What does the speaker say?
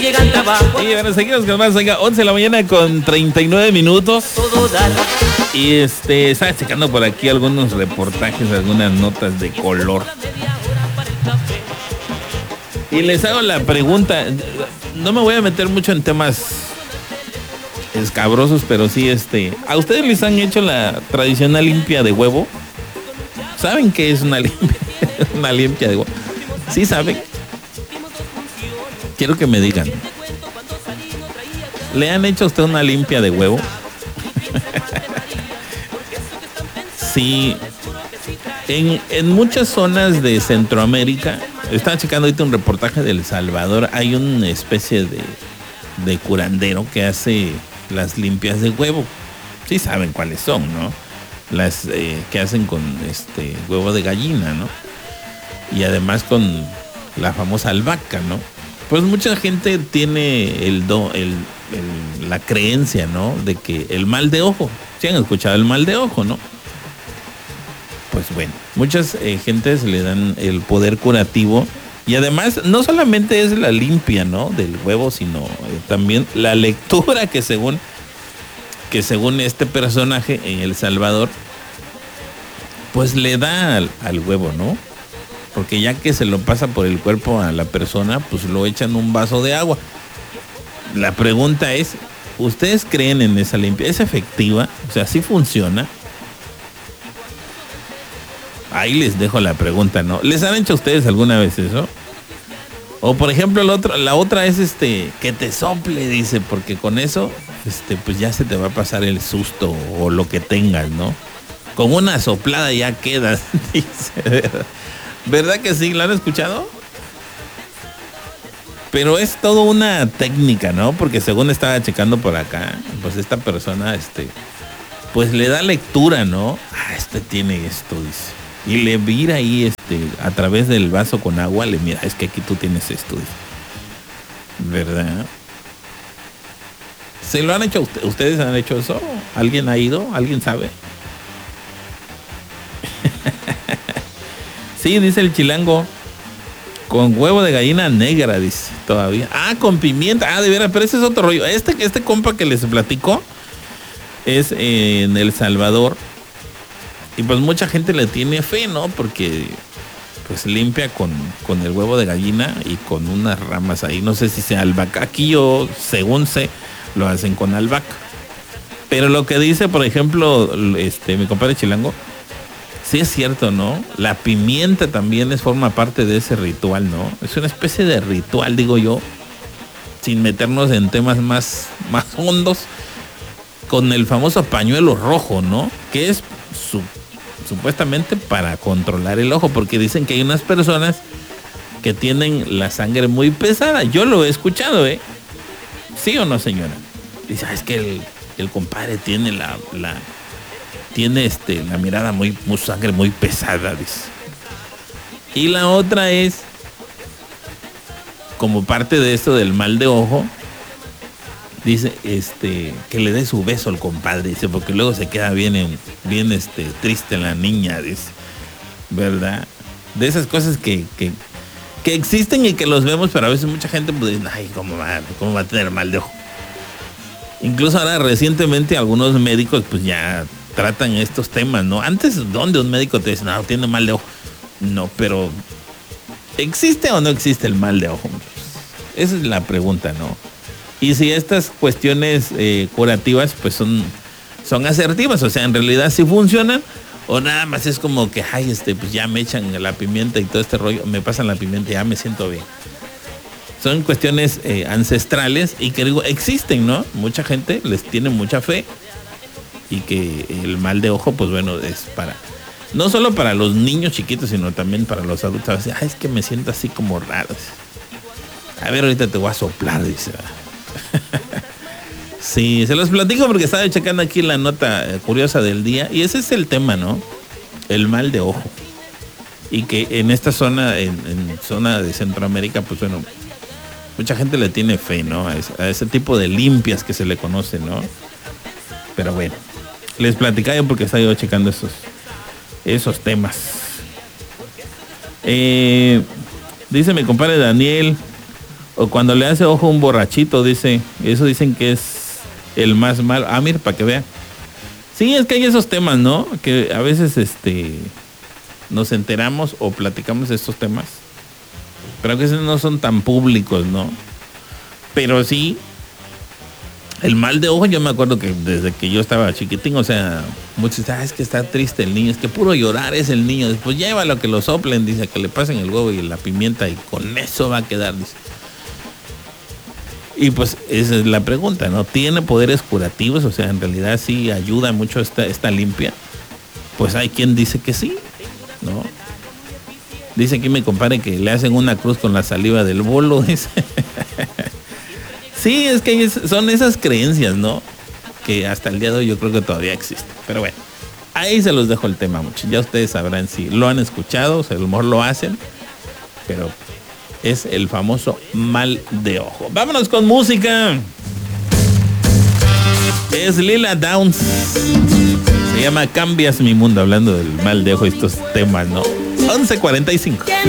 Y bueno, seguimos con más. Venga, 11 de la mañana con 39 minutos. Y estaba checando por aquí algunos reportajes, algunas notas de color. Y les hago la pregunta. No me voy a meter mucho en temas escabrosos, pero sí, ¿a ustedes les han hecho la tradicional limpia de huevo? ¿Saben qué es una limpia, una limpia de huevo? ¿Sí saben? Quiero que me digan. ¿Le han hecho a usted una limpia de huevo? Sí. En muchas zonas de Centroamérica, estaba checando ahorita un reportaje de El Salvador, hay una especie de curandero que hace las limpias de huevo. Sí saben cuáles son, ¿no? Las que hacen con huevo de gallina, ¿no? Y además con la famosa albahaca, ¿no? Pues mucha gente tiene la creencia, ¿no? De que el mal de ojo, ¿sí han escuchado el mal de ojo, no? Pues bueno, muchas gentes le dan el poder curativo y además no solamente es la limpia, ¿no? Del huevo, sino también la lectura que según este personaje en El Salvador, pues le da al huevo, ¿no? Porque ya que se lo pasa por el cuerpo a la persona, pues lo echan en un vaso de agua. La pregunta es, ¿ustedes creen en esa limpia? ¿Es efectiva? O sea, ¿sí funciona? Ahí les dejo la pregunta, ¿no? ¿Les han hecho a ustedes alguna vez eso? O por ejemplo, la otra es que te sople, dice, porque con eso, pues ya se te va a pasar el susto o lo que tengas, ¿no? Con una soplada ya quedas, dice. ¿Verdad que sí? ¿Lo han escuchado? Pero es todo una técnica, ¿no? Porque según estaba checando por acá, pues esta persona, pues le da lectura, ¿no? Tiene esto, dice. Y le mira ahí, a través del vaso con agua, le mira, es que aquí tú tienes esto, dice. ¿Verdad? ¿Se lo han hecho? ¿Ustedes han hecho eso? ¿Alguien ha ido? ¿Alguien sabe? Sí, dice el chilango. Con huevo de gallina negra, dice, todavía. Ah, con pimienta. Ah, de veras, pero ese es otro rollo. Este compa que les platico es en El Salvador. Y pues mucha gente le tiene fe, ¿no? Porque pues limpia con el huevo de gallina y con unas ramas ahí. No sé si sea albahaca. Aquí yo, según sé, lo hacen con albahaca. Pero lo que dice, por ejemplo, mi compadre chilango, sí es cierto, ¿no? La pimienta también forma parte de ese ritual, ¿no? Es una especie de ritual, digo yo, sin meternos en temas más hondos, con el famoso pañuelo rojo, ¿no? Que es supuestamente para controlar el ojo, porque dicen que hay unas personas que tienen la sangre muy pesada. Yo lo he escuchado, ¿eh? ¿Sí o no, señora? Dice, es que el compadre tiene tiene la mirada muy sangre muy pesada, dice. Y la otra es, como parte de esto del mal de ojo, dice, que le dé su beso al compadre, dice, porque luego se queda bien triste la niña, dice. ¿Verdad? De esas cosas que existen y que los vemos, pero a veces mucha gente pues dice, ay, ¿cómo va a tener mal de ojo? Incluso ahora recientemente algunos médicos pues ya tratan estos temas, ¿no? Antes, ¿dónde un médico te dice, no, tiene mal de ojo? No, pero ¿existe o no existe el mal de ojo? Esa es la pregunta, ¿no? Y si estas cuestiones curativas pues son asertivas, o sea, en realidad sí funcionan, o nada más es como que, ay, pues ya me echan la pimienta y todo este rollo, me pasan la pimienta y ya me siento bien. Son cuestiones ancestrales y que digo, existen, ¿no? Mucha gente les tiene mucha fe y que el mal de ojo, pues bueno, es no solo para los niños chiquitos, sino también para los adultos. A veces, es que me siento así como raro. A ver, ahorita te voy a soplar, dice. Sí, se los platico porque estaba checando aquí la nota curiosa del día y ese es el tema, ¿no? El mal de ojo. Y que en esta zona, en zona de Centroamérica, pues bueno, mucha gente le tiene fe, ¿no? A ese tipo de limpias que se le conoce, ¿no? Pero bueno, les platicaba yo porque estaba yo checando esos temas. Dice mi compadre Daniel, O cuando le hace ojo a un borrachito, dice, eso dicen que es el más malo. Ah, mira, para que vean. Sí, es que hay esos temas, ¿no? Que a veces nos enteramos o platicamos de estos temas, pero a veces no son tan públicos, ¿no? Pero sí, el mal de ojo, yo me acuerdo que desde que yo estaba chiquitín, o sea, muchos dicen, es que está triste el niño, es que puro llorar es el niño. Después llévalo a que lo soplen, dice, que le pasen el huevo y la pimienta y con eso va a quedar, dice. Y pues esa es la pregunta, ¿no? ¿Tiene poderes curativos? O sea, en realidad sí ayuda mucho esta limpia. Pues hay quien dice que sí, ¿no? Dice aquí mi compadre que le hacen una cruz con la saliva del bolo, dice. Sí, es que son esas creencias, ¿no? Que hasta el día de hoy yo creo que todavía existen. Pero bueno, ahí se los dejo el tema, muchachos. Ya ustedes sabrán si lo han escuchado, o sea, a lo mejor lo hacen, pero es el famoso mal de ojo. Vámonos con música. Es Lila Downs. Se llama Cambias mi mundo, hablando del mal de ojo y estos temas, ¿no? 11:45.